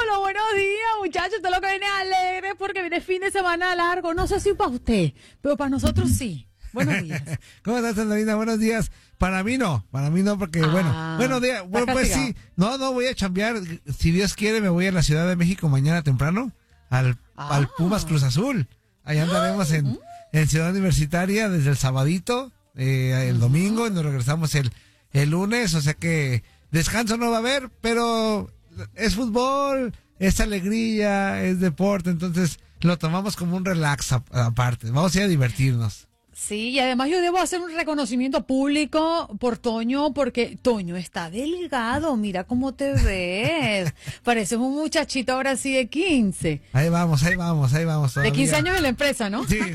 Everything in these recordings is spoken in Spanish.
Chulo, buenos días, muchachos. Todo lo que viene alegre porque viene fin de semana largo. No sé si para usted, pero para nosotros sí. Buenos días. ¿Cómo estás, Andreina? Buenos días. Para mí no, porque buenos días. Bueno, pues sí, no voy a chambear. Si Dios quiere, me voy a la Ciudad de México mañana temprano al Pumas Cruz Azul. Allá andaremos en Ciudad Universitaria desde el sabadito, el domingo, y nos regresamos el lunes. O sea que descanso no va a haber, pero es fútbol, es alegría, es deporte, entonces lo tomamos como un relax aparte. Vamos a ir a divertirnos. Sí, y además yo debo hacer un reconocimiento público por Toño, porque Toño está delgado, mira cómo te ves. Pareces un muchachito ahora sí de 15. Ahí vamos todavía. De 15 años en la empresa, ¿no? Sí.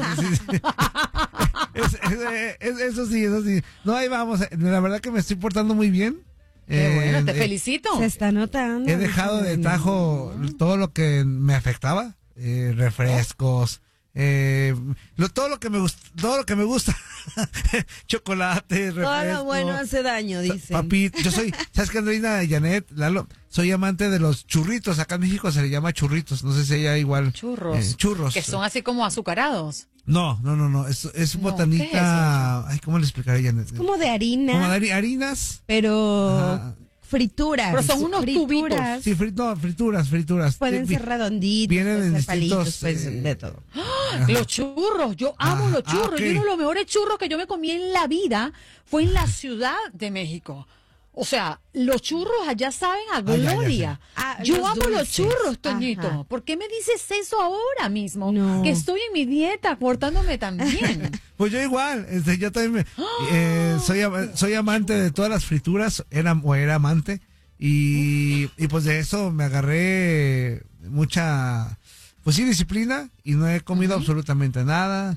Eso sí. No, ahí vamos. La verdad que me estoy portando muy bien. Qué bueno, te felicito. Se está notando. He dejado de tajo todo lo que me afectaba, refrescos, todo lo que me gusta, chocolate, refresco. Todo lo bueno hace daño, dicen. Papito, yo soy, ¿sabes qué, Andreina, Janet, Lalo? Soy amante de los churritos. Acá en México se le llama churritos. No sé si ella igual. Churros. Que son así como azucarados. No. Es botanita. ¿Qué es eso? Ay, ¿cómo le explicaré, Janet? Es como de harina. Como de harinas. Pero frituras. Pero son unos tubitos. Sí, frituras. Pueden ser redonditos, vienen en pueden ser distintos, palitos, pueden ser de todo. Los churros, yo amo los churros. Okay. Y uno de los mejores churros que yo me comí en la vida fue en la Ciudad de México. O sea, los churros allá saben a gloria. Yo amo los churros, Toñito. Ajá. ¿Por qué me dices eso ahora mismo? No. Que estoy en mi dieta, cortándome también. Pues yo igual, yo también soy amante de todas las frituras, era amante, y pues de eso me agarré mucha, pues sí, disciplina, y no he comido absolutamente nada.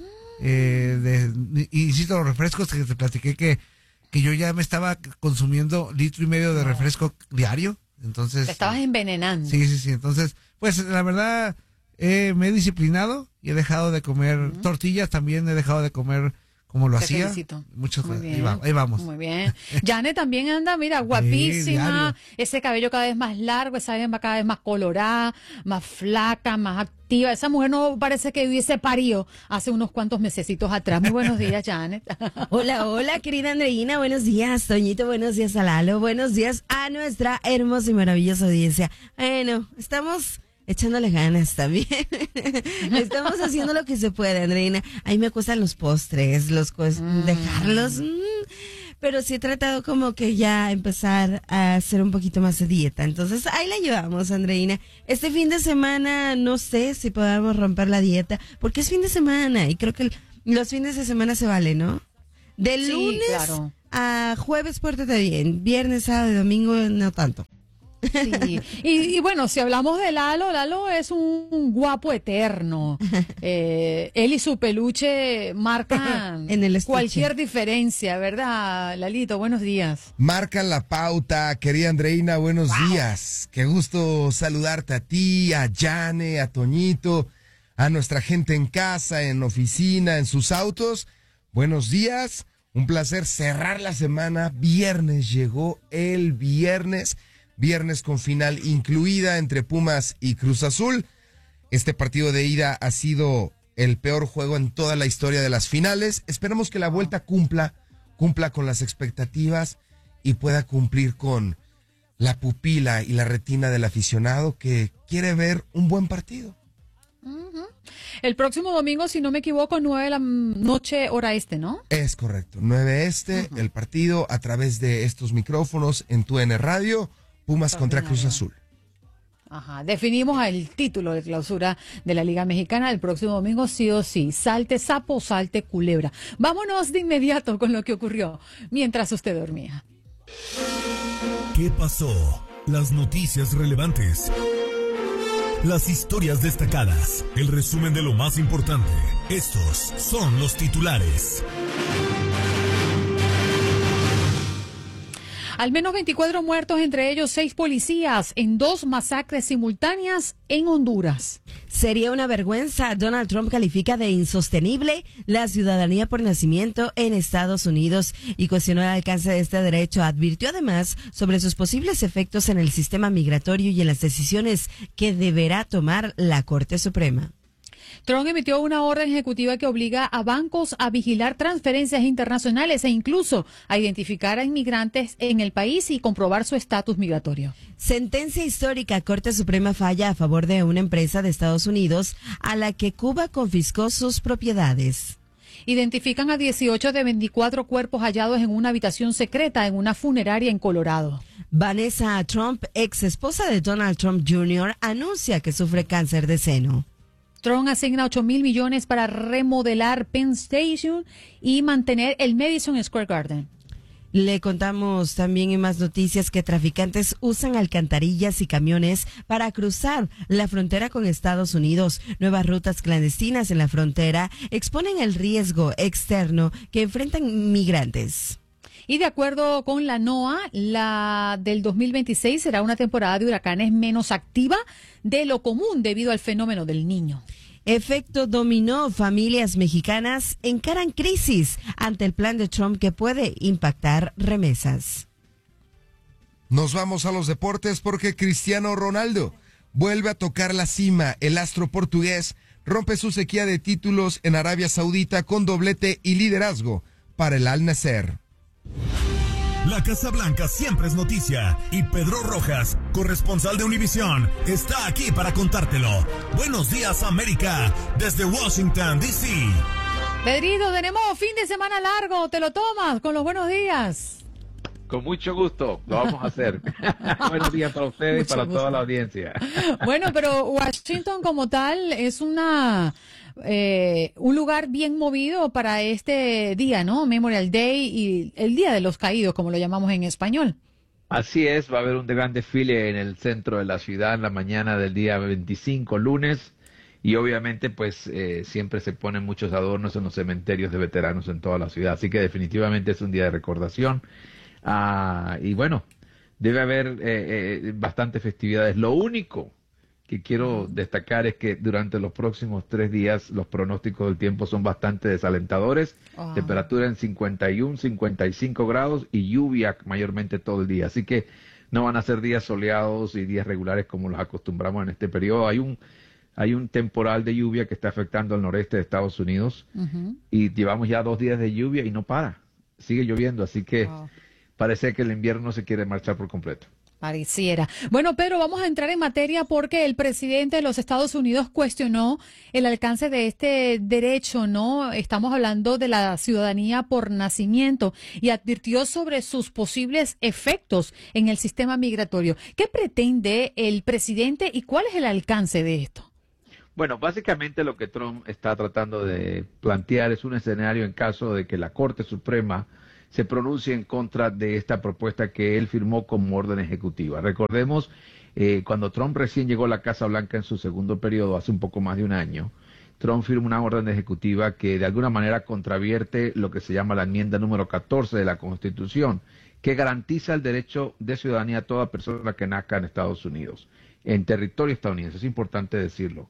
Insisto, los refrescos que te platiqué que yo ya me estaba consumiendo 1.5 litros de refresco diario, entonces... Te estabas envenenando. Sí, entonces, pues la verdad, me he disciplinado y he dejado de comer tortillas, también he dejado de comer como lo hacía. Felicito. Ahí vamos. Muy bien. Janet también anda, mira, guapísima. Sí, ese cabello cada vez más largo, esa vez cada vez más colorada, más flaca, más activa. Esa mujer no parece que hubiese parido hace unos cuantos mesecitos atrás. Muy buenos días, Janet. Hola, querida Andreina. Buenos días, Toñito. Buenos días a Lalo. Buenos días a nuestra hermosa y maravillosa audiencia. Bueno, estamos echándole ganas también. Estamos haciendo lo que se puede, Andreina. A mí me cuestan los postres, dejarlos. Pero sí he tratado como que ya empezar a hacer un poquito más de dieta. Entonces, ahí la llevamos, Andreina. Este fin de semana, no sé si podamos romper la dieta, porque es fin de semana y creo que los fines de semana se vale, ¿no? De lunes a jueves, pórtate bien. Viernes, sábado y domingo, no tanto. Sí, y bueno, si hablamos de Lalo es un guapo eterno. Él y su peluche marcan en el cualquier diferencia, ¿verdad, Lalito? Buenos días. Marcan la pauta, querida Andreina, buenos días. Qué gusto saludarte a ti, a Yane, a Toñito, a nuestra gente en casa, en oficina, en sus autos. Buenos días, un placer cerrar la semana. Viernes, llegó el viernes con final incluida entre Pumas y Cruz Azul. Este partido de ida ha sido el peor juego en toda la historia de las finales. Esperamos que la vuelta cumpla con las expectativas y pueda cumplir con la pupila y la retina del aficionado que quiere ver un buen partido. El próximo domingo, si no me equivoco, 9 de la noche, hora este, ¿no? Es correcto, 9 este, el partido a través de estos micrófonos en TUN Radio. Pumas contra Cruz Azul. Ajá, definimos el título de clausura de la Liga Mexicana el próximo domingo, sí o sí. Salte sapo, salte culebra. Vámonos de inmediato con lo que ocurrió mientras usted dormía. ¿Qué pasó? Las noticias relevantes. Las historias destacadas. El resumen de lo más importante. Estos son los titulares. Al menos 24 muertos, entre ellos 6 policías, en 2 masacres simultáneas en Honduras. Sería una vergüenza. Donald Trump califica de insostenible la ciudadanía por nacimiento en Estados Unidos y cuestionó el alcance de este derecho. Advirtió además sobre sus posibles efectos en el sistema migratorio y en las decisiones que deberá tomar la Corte Suprema. Trump emitió una orden ejecutiva que obliga a bancos a vigilar transferencias internacionales e incluso a identificar a inmigrantes en el país y comprobar su estatus migratorio. Sentencia histórica. Corte Suprema falla a favor de una empresa de Estados Unidos a la que Cuba confiscó sus propiedades. Identifican a 18 de 24 cuerpos hallados en una habitación secreta en una funeraria en Colorado. Vanessa Trump, ex esposa de Donald Trump Jr., anuncia que sufre cáncer de seno. Trump asigna 8,000 millones para remodelar Penn Station y mantener el Madison Square Garden. Le contamos también en más noticias que traficantes usan alcantarillas y camiones para cruzar la frontera con Estados Unidos. Nuevas rutas clandestinas en la frontera exponen el riesgo externo que enfrentan migrantes. Y de acuerdo con la NOAA, la del 2026 será una temporada de huracanes menos activa de lo común debido al fenómeno del Niño. Efecto dominó. Familias mexicanas encaran crisis ante el plan de Trump que puede impactar remesas. Nos vamos a los deportes porque Cristiano Ronaldo vuelve a tocar la cima. El astro portugués rompe su sequía de títulos en Arabia Saudita con doblete y liderazgo para el Al Nassr. La Casa Blanca siempre es noticia y Pedro Rojas, corresponsal de Univisión, está aquí para contártelo. Buenos días, América, desde Washington, D.C. Pedrito, tenemos fin de semana largo, ¿te lo tomas con los buenos días? Con mucho gusto, lo vamos a hacer. Buenos días para ustedes y para toda la audiencia. Bueno, pero Washington como tal es un lugar bien movido para este día, ¿no? Memorial Day y el Día de los Caídos, como lo llamamos en español. Así es, va a haber un gran desfile en el centro de la ciudad en la mañana del día 25, lunes, y obviamente pues siempre se ponen muchos adornos en los cementerios de veteranos en toda la ciudad, así que definitivamente es un día de recordación. Y bueno, debe haber bastantes festividades. Lo único que quiero destacar es que durante los próximos 3 días los pronósticos del tiempo son bastante desalentadores. Temperatura en 51, 55 grados y lluvia mayormente todo el día. Así que no van a ser días soleados y días regulares como los acostumbramos en este periodo. Hay un temporal de lluvia que está afectando al noreste de Estados Unidos y llevamos ya 2 días de lluvia y no para. Sigue lloviendo, así que parece que el invierno se quiere marchar por completo. Pareciera. Bueno, Pedro, vamos a entrar en materia porque el presidente de los Estados Unidos cuestionó el alcance de este derecho, ¿no? Estamos hablando de la ciudadanía por nacimiento y advirtió sobre sus posibles efectos en el sistema migratorio. ¿Qué pretende el presidente y cuál es el alcance de esto? Bueno, básicamente lo que Trump está tratando de plantear es un escenario en caso de que la Corte Suprema se pronuncie en contra de esta propuesta que él firmó como orden ejecutiva. Recordemos, cuando Trump recién llegó a la Casa Blanca en su segundo periodo, hace un poco más de un año, Trump firmó una orden ejecutiva que de alguna manera contravierte lo que se llama la enmienda número 14 de la Constitución, que garantiza el derecho de ciudadanía a toda persona que nazca en Estados Unidos, en territorio estadounidense. Es importante decirlo.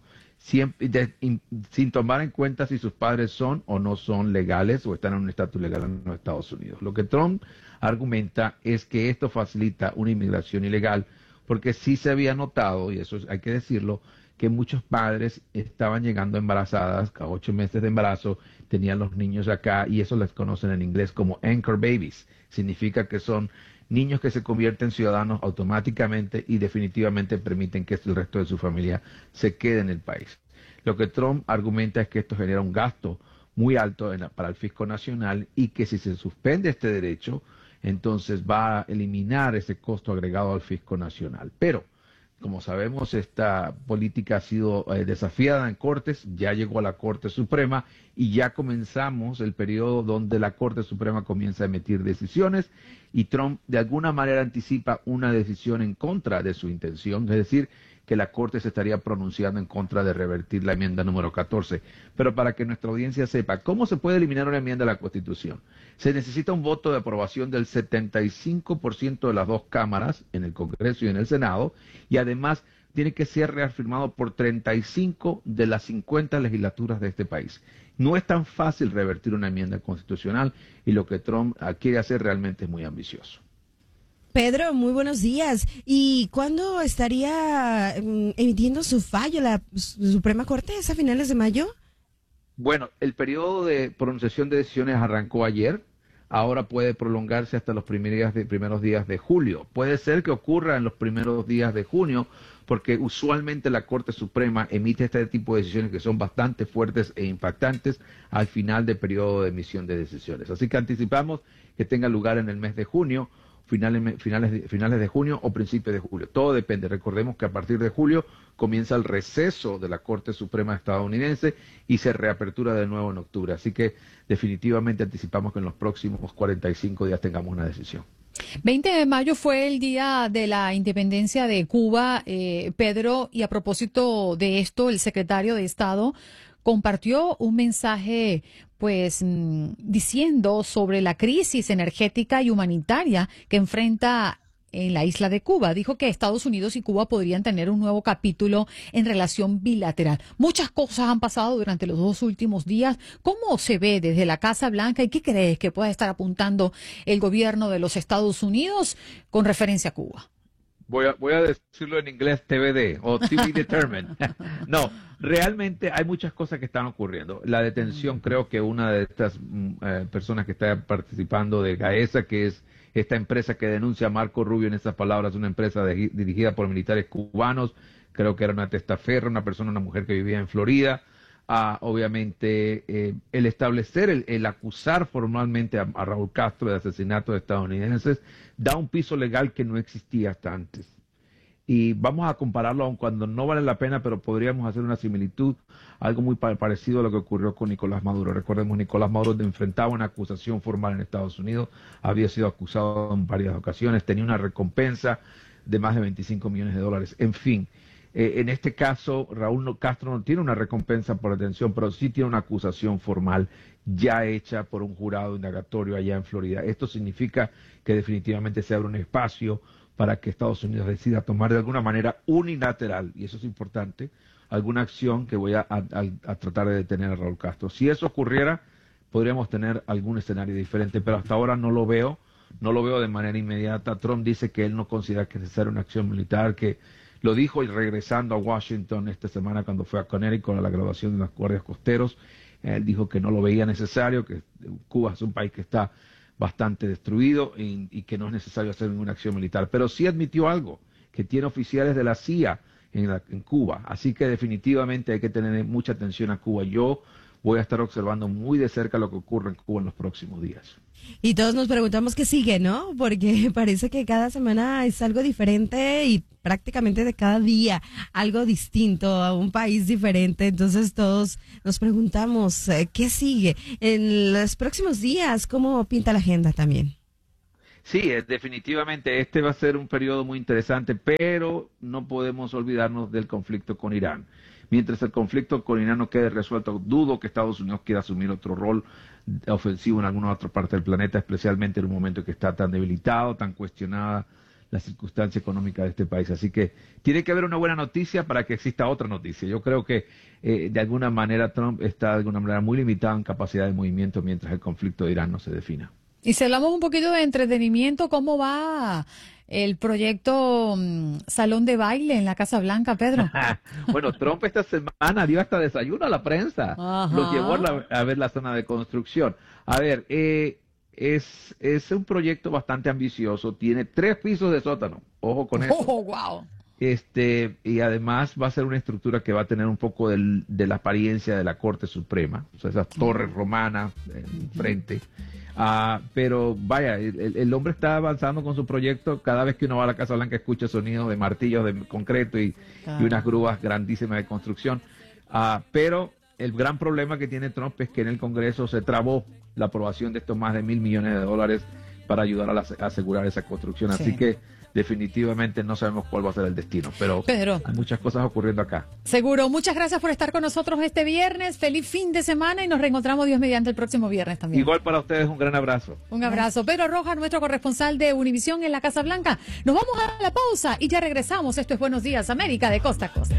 Sin tomar en cuenta si sus padres son o no son legales o están en un estatus legal en los Estados Unidos. Lo que Trump argumenta es que esto facilita una inmigración ilegal, porque sí se había notado, y eso hay que decirlo, que muchos padres estaban llegando embarazadas, a 8 meses de embarazo, tenían los niños acá, y eso les conocen en inglés como anchor babies. Significa que son niños que se convierten en ciudadanos automáticamente y definitivamente permiten que el resto de su familia se quede en el país. Lo que Trump argumenta es que esto genera un gasto muy alto para el fisco nacional y que si se suspende este derecho, entonces va a eliminar ese costo agregado al fisco nacional. Pero, como sabemos, esta política ha sido desafiada en cortes, ya llegó a la Corte Suprema y ya comenzamos el periodo donde la Corte Suprema comienza a emitir decisiones y Trump de alguna manera anticipa una decisión en contra de su intención, es decir, que la Corte se estaría pronunciando en contra de revertir la enmienda número 14. Pero para que nuestra audiencia sepa, ¿cómo se puede eliminar una enmienda a la Constitución? Se necesita un voto de aprobación del 75% de las dos cámaras, en el Congreso y en el Senado, y además tiene que ser reafirmado por 35 de las 50 legislaturas de este país. No es tan fácil revertir una enmienda constitucional y lo que Trump quiere hacer realmente es muy ambicioso. Pedro, muy buenos días. ¿Y cuándo estaría emitiendo su fallo la Suprema Corte? ¿Es a finales de mayo? Bueno, el periodo de pronunciación de decisiones arrancó ayer. Ahora puede prolongarse hasta los primeros días de julio. Puede ser que ocurra en los primeros días de junio, porque usualmente la Corte Suprema emite este tipo de decisiones que son bastante fuertes e impactantes al final del periodo de emisión de decisiones. Así que anticipamos que tenga lugar en el mes de junio, finales de junio o principios de julio. Todo depende. Recordemos que a partir de julio comienza el receso de la Corte Suprema estadounidense y se reapertura de nuevo en octubre. Así que definitivamente anticipamos que en los próximos 45 días tengamos una decisión. 20 de mayo fue el día de la independencia de Cuba, Pedro, y a propósito de esto, el secretario de Estado compartió un mensaje, pues, diciendo sobre la crisis energética y humanitaria que enfrenta en la isla de Cuba. Dijo que Estados Unidos y Cuba podrían tener un nuevo capítulo en relación bilateral. Muchas cosas han pasado durante los 2 últimos días. ¿Cómo se ve desde la Casa Blanca y qué crees que puede estar apuntando el gobierno de los Estados Unidos con referencia a Cuba? Voy a decirlo en inglés, TBD o TV Determined. No, realmente hay muchas cosas que están ocurriendo. La detención, creo que una de estas personas que está participando de GAESA, que es esta empresa que denuncia a Marco Rubio, en esas palabras, una empresa dirigida por militares cubanos, creo que era una testaferra, una mujer que vivía en Florida. Obviamente, el establecer, el acusar formalmente a Raúl Castro de asesinato de estadounidenses, da un piso legal que no existía hasta antes. Y vamos a compararlo, aun cuando no vale la pena, pero podríamos hacer una similitud, algo muy parecido a lo que ocurrió con Nicolás Maduro. Recordemos, Nicolás Maduro enfrentaba una acusación formal en Estados Unidos, había sido acusado en varias ocasiones, tenía una recompensa de más de $25 millones. En fin, en este caso, Raúl Castro no tiene una recompensa por detención, pero sí tiene una acusación formal ya hecha por un jurado indagatorio allá en Florida. Esto significa que definitivamente se abre un espacio para que Estados Unidos decida tomar de alguna manera unilateral, y eso es importante, alguna acción que voy a tratar de detener a Raúl Castro. Si eso ocurriera, podríamos tener algún escenario diferente, pero hasta ahora no lo veo de manera inmediata. Trump dice que él no considera que es necesaria una acción militar, que lo dijo y regresando a Washington esta semana cuando fue a Connecticut a la graduación de los guardias costeros. Él dijo que no lo veía necesario, que Cuba es un país que está bastante destruido y que no es necesario hacer ninguna acción militar. Pero sí admitió algo, que tiene oficiales de la CIA en Cuba. Así que definitivamente hay que tener mucha atención a Cuba. Yo voy a estar observando muy de cerca lo que ocurre en Cuba en los próximos días. Y todos nos preguntamos qué sigue, ¿no? Porque parece que cada semana es algo diferente y prácticamente de cada día algo distinto, a un país diferente. Entonces todos nos preguntamos qué sigue en los próximos días, cómo pinta la agenda también. Sí, definitivamente este va a ser un periodo muy interesante, pero no podemos olvidarnos del conflicto con Irán. Mientras el conflicto con Irán no quede resuelto, dudo que Estados Unidos quiera asumir otro rol ofensivo en alguna otra parte del planeta, especialmente en un momento que está tan debilitado, tan cuestionada la circunstancia económica de este país. Así que tiene que haber una buena noticia para que exista otra noticia. Yo creo que de alguna manera Trump está de alguna manera muy limitado en capacidad de movimiento mientras el conflicto de Irán no se defina. Y si hablamos un poquito de entretenimiento, ¿cómo va el proyecto Salón de Baile en la Casa Blanca, Pedro? Bueno, Trump esta semana dio hasta desayuno a la prensa. Ajá. Los llevó a ver la zona de construcción. A ver, es un proyecto bastante ambicioso. Tiene 3 pisos de sótano. Ojo con eso. ¡Oh, wow! Y además va a ser una estructura que va a tener un poco de la apariencia de la Corte Suprema. O sea, esas torres romanas en frente. Pero vaya, el hombre está avanzando con su proyecto. Cada vez que uno va a la Casa Blanca escucha sonidos de martillos de concreto y unas grúas grandísimas de construcción. Pero el gran problema que tiene Trump es que en el Congreso se trabó la aprobación de estos más de $1,000 millones para ayudar a asegurar esa construcción. Sí. Así que definitivamente no sabemos cuál va a ser el destino, pero Pedro, hay muchas cosas ocurriendo acá. Seguro. Muchas gracias por estar con nosotros este viernes. Feliz fin de semana y nos reencontramos Dios mediante el próximo viernes también. Igual para ustedes, un gran abrazo. Un abrazo. Pedro Rojas, nuestro corresponsal de Univisión en la Casa Blanca. Nos vamos a la pausa y ya regresamos. Esto es Buenos Días, América, de costa a costa.